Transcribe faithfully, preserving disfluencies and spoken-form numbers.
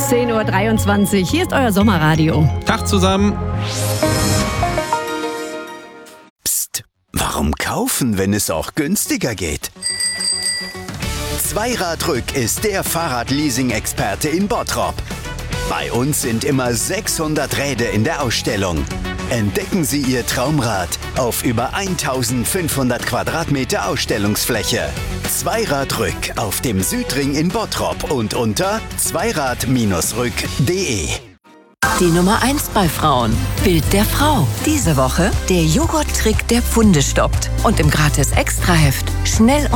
zehn Uhr dreiundzwanzig. Hier ist euer Sommerradio. Tag zusammen. Psst, warum kaufen, wenn es auch günstiger geht? Zweiradrück ist der Fahrradleasing-Experte in Bottrop. Bei uns sind immer sechshundert Räder in der Ausstellung. Entdecken Sie Ihr Traumrad auf über eintausendfünfhundert Quadratmeter Ausstellungsfläche. Zweiradrück auf dem Südring in Bottrop und unter zweirad Bindestrich rück punkt de. Die Nummer eins bei Frauen. Bild der Frau. Diese Woche der Joghurt-Trick, der Pfunde stoppt. Und im Gratis-Extra-Heft schnell